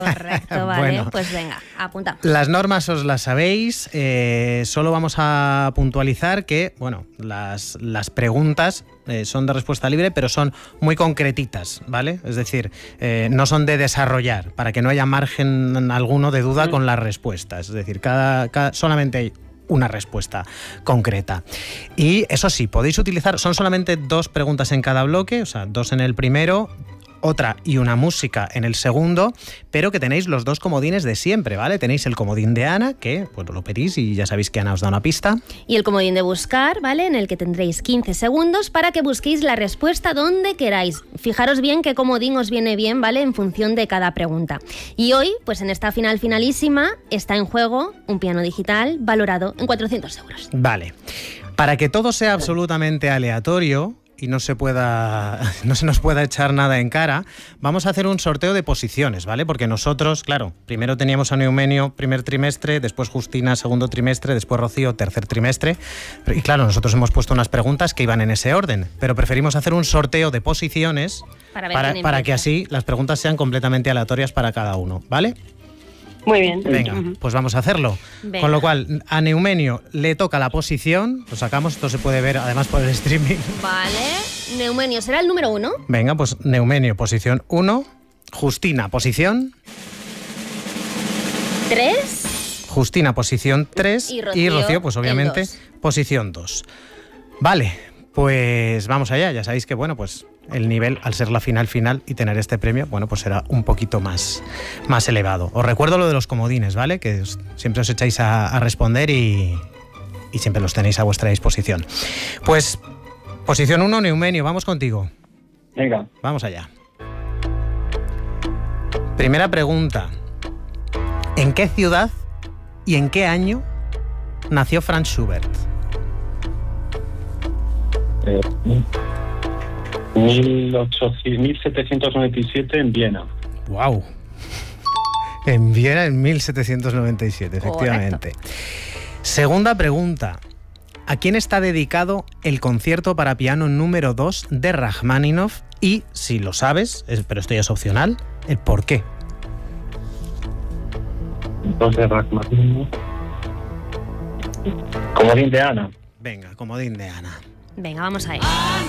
Correcto, vale. Bueno, pues venga, apunta. Las normas os las sabéis. Solo vamos a puntualizar que, bueno, las preguntas son de respuesta libre, pero son muy concretitas, ¿vale? Es decir, no son de desarrollar, para que no haya margen alguno de duda con las respuestas. Es decir, solamente hay una respuesta concreta. Y eso sí, podéis utilizar, son solamente 2 preguntas en cada bloque, o sea, 2 en el primero, otra y una música en el segundo, pero que tenéis los 2 comodines de siempre, ¿vale? Tenéis el comodín de Ana, que pues lo pedís y ya sabéis que Ana os da una pista. Y el comodín de buscar, ¿vale? En el que tendréis 15 segundos para que busquéis la respuesta donde queráis. Fijaros bien qué comodín os viene bien, ¿vale? En función de cada pregunta. Y hoy, pues en esta finalísima, está en juego un piano digital valorado en 400 euros. Vale. Para que todo sea absolutamente aleatorio y no se nos pueda echar nada en cara, vamos a hacer un sorteo de posiciones, ¿vale? Porque nosotros, claro, primero teníamos a Neumenio primer trimestre, después Justina segundo trimestre, después Rocío tercer trimestre, y claro, nosotros hemos puesto unas preguntas que iban en ese orden, pero preferimos hacer un sorteo de posiciones para que así las preguntas sean completamente aleatorias para cada uno, ¿vale? Muy bien. Venga, pues vamos a hacerlo. Venga. Con lo cual, a Neumenio le toca la posición, lo sacamos, esto se puede ver además por el streaming. Vale, Neumenio será el número 1. Venga, pues Neumenio, posición 1. Justina, posición 3. Justina, posición 3. Y Rocío, pues obviamente, el 2. posición 2. Vale, pues vamos allá. Ya sabéis que, bueno, pues el nivel, al ser la final y tener este premio, bueno, pues será un poquito más elevado. Os recuerdo lo de los comodines, ¿vale? Que siempre os echáis a responder y siempre los tenéis a vuestra disposición. Pues, posición 1, Neumenio, vamos contigo. Venga. Vamos allá. Primera pregunta. ¿En qué ciudad y en qué año nació Franz Schubert? 1797 en Viena. ¡Wow! En Viena en 1797, efectivamente. Correcto. Segunda pregunta. ¿A quién está dedicado el concierto para piano número 2 de Rajmáninov? Y, si lo sabes, pero esto ya es opcional, el por qué. 2 de Rachmaninoff. Comodín de Ana. Venga, comodín de Ana. Venga, vamos a ir.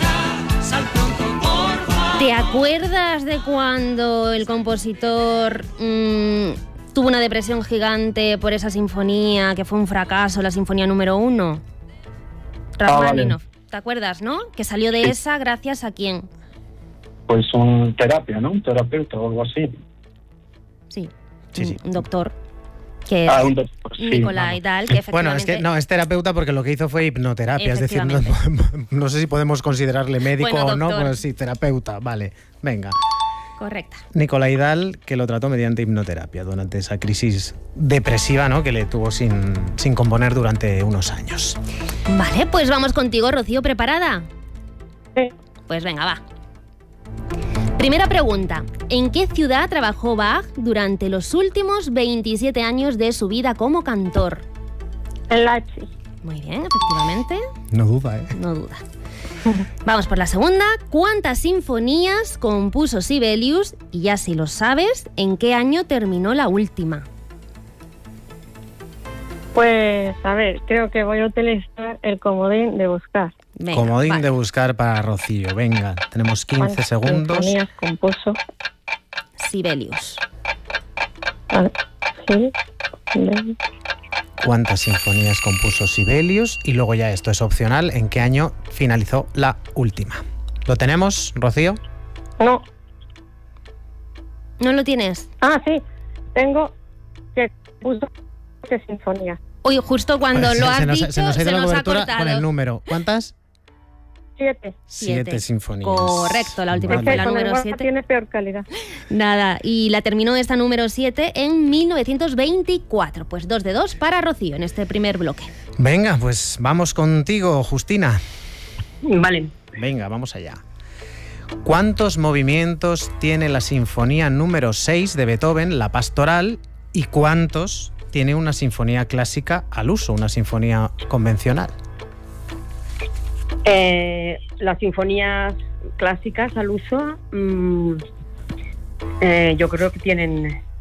¿Te acuerdas de cuando el compositor tuvo una depresión gigante por esa sinfonía, que fue un fracaso, la sinfonía número 1? Rachmaninoff. Vale. ¿Te acuerdas, no? Que salió de esa gracias a quién. Pues un terapia, ¿no? Un terapeuta o algo así. Sí, Sí. un doctor. Que Un doctor, sí. Nicolai Dahl, que efectivamente... Bueno, es que no, es terapeuta porque lo que hizo fue hipnoterapia, es decir, no sé si podemos considerarle médico Bueno, o no, doctor. pues sí, terapeuta, vale, venga. Correcta. Nicolai Dahl, que lo trató mediante hipnoterapia durante esa crisis depresiva, ¿no?, que le tuvo sin componer durante unos años. Vale, pues vamos contigo, Rocío, ¿preparada? Sí. Pues venga, va. Primera pregunta. ¿En qué ciudad trabajó Bach durante los últimos 27 años de su vida como cantor? En Leipzig. Muy bien, efectivamente. No duda, ¿eh? No duda. Vamos por la segunda. ¿Cuántas sinfonías compuso Sibelius? Y ya si lo sabes, ¿en qué año terminó la última? Pues, a ver, creo que voy a utilizar el comodín de buscar. Venga, Comodín vale. de buscar para Rocío, venga, tenemos 15 ¿Cuántas segundos. sinfonías compuso? Sibelius. A ver, sí, sí. ¿Cuántas sinfonías compuso Sibelius? Y luego ya esto es opcional, ¿en qué año finalizó la última? ¿Lo tenemos, Rocío? No. ¿No lo tienes? Ah, sí. Tengo que puso 7 sinfonías. Uy, justo cuando Pues lo has se nos dicho, ha ido la ha cobertura cortado. con el número. ¿Cuántas? 7. 7 sinfonías. Correcto, la última Vale. fue la con el número WhatsApp 7. tiene peor calidad. Nada, y la terminó esta número 7 en 1924. Pues 2 de 2 para Rocío en este primer bloque. Venga, pues vamos contigo, Justina. Vale. Venga, vamos allá. ¿Cuántos movimientos tiene la sinfonía número 6 de Beethoven, la Pastoral, y cuántos tiene una sinfonía clásica al uso, una sinfonía convencional? Las sinfonías clásicas al uso, yo creo que tienen